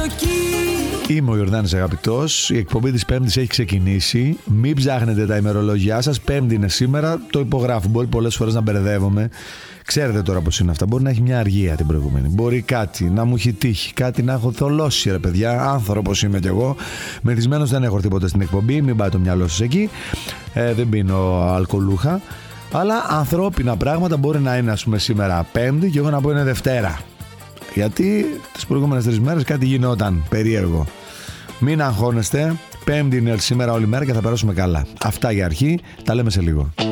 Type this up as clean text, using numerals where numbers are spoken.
Είμαι ο Ιορδάνης Αγαπητός. Η εκπομπή της Πέμπτης έχει ξεκινήσει. Μην ψάχνετε τα ημερολόγια σας. Πέμπτη είναι σήμερα. Το υπογράφω. Μπορεί πολλές φορές να μπερδεύομαι. Ξέρετε τώρα πώς είναι αυτά. Μπορεί να έχει μια αργία την προηγούμενη. Μπορεί κάτι να μου έχει τύχει. Κάτι να έχω θολώσει, ρε παιδιά. Άνθρωπος είμαι κι εγώ. Μεθυσμένος δεν έχω έρθει ποτέ στην εκπομπή. Μην πάει το μυαλό σας εκεί. Δεν πίνω αλκοολούχα. Αλλά ανθρώπινα πράγματα μπορεί να είναι, ας πούμε, σήμερα Πέμπτη και εγώ να πω είναι Δευτέρα. Γιατί τις προηγούμενες 3 μέρες κάτι γινόταν περίεργο. Μην αγχώνεστε. Πέμπτη είναι σήμερα όλη μέρα και θα περάσουμε καλά. Αυτά για αρχή. Τα λέμε σε λίγο.